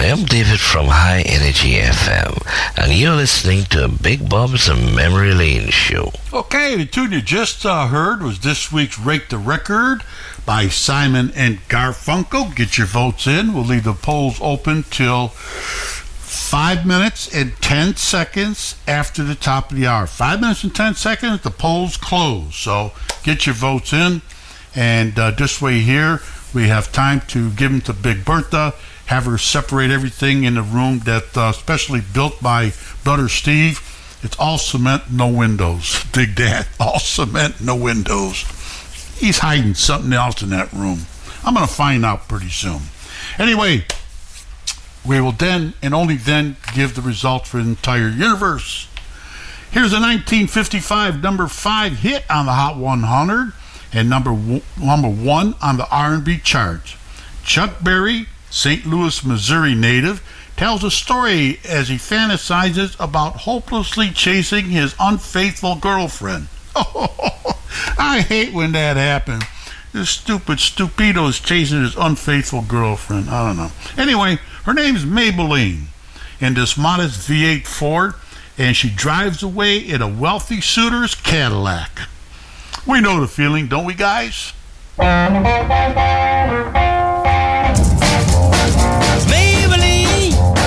am David from High Energy FM, and you're listening to Big Bob's Memory Lane Show. Okay, the tune you just heard was this week's Rake the Record by Simon and Garfunkel. Get your votes in. We'll leave the polls open till 5 minutes and 10 seconds after the top of the hour. 5 minutes and 10 seconds, the polls close. So get your votes in. And this way here, we have time to give them to Big Bertha, have her separate everything in the room that specially built by Brother Steve. It's all cement, no windows. Dig that. All cement, no windows. He's hiding something else in that room. I'm going to find out pretty soon. Anyway, we will then and only then give the result for the entire universe. Here's a 1955 number 5 hit on the Hot 100 and number one on the R&B charts. Chuck Berry, St. Louis, Missouri native, tells a story as he fantasizes about hopelessly chasing his unfaithful girlfriend. I hate when that happens. This stupid stupido is chasing his unfaithful girlfriend. I don't know. Anyway, her name's Maybelline in this modest V8 Ford, and she drives away in a wealthy suitor's Cadillac. We know the feeling, don't we, guys?